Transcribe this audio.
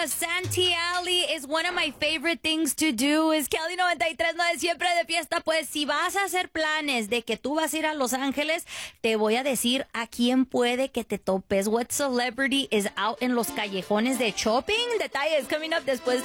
Santee Alley is one of my favorite things to do. Es Kelly 93.9 siempre de fiesta. Pues si vas a hacer planes de que tú vas a ir a Los Ángeles, te voy a decir a quién puede que te topes. What celebrity is out en los callejones de shopping? Detalles coming up después